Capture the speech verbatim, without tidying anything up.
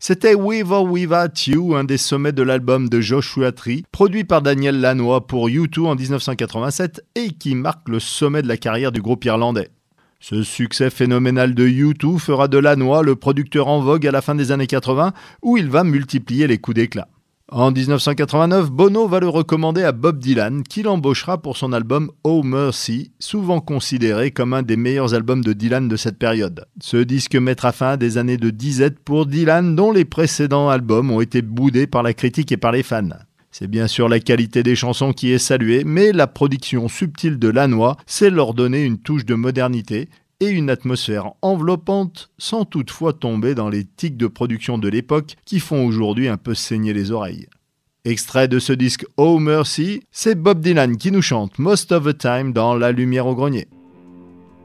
C'était With or Without You, un des sommets de l'album de Joshua Tree, produit par Daniel Lanois pour U deux en dix-neuf cent quatre-vingt-sept et qui marque le sommet de la carrière du groupe irlandais. Ce succès phénoménal de U deux fera de Lanois le producteur en vogue à la fin des années quatre-vingts, où il va multiplier les coups d'éclat. En dix-neuf cent quatre-vingt-neuf, Bono va le recommander à Bob Dylan, qui l'embauchera pour son album Oh Mercy, souvent considéré comme un des meilleurs albums de Dylan de cette période. Ce disque mettra fin à des années de disette pour Dylan, dont les précédents albums ont été boudés par la critique et par les fans. C'est bien sûr la qualité des chansons qui est saluée, mais la production subtile de Lanois sait leur donner une touche de modernité et une atmosphère enveloppante sans toutefois tomber dans les tics de production de l'époque qui font aujourd'hui un peu saigner les oreilles. Extrait de ce disque Oh Mercy, c'est Bob Dylan qui nous chante Most of the Time dans La Lumière au Grenier.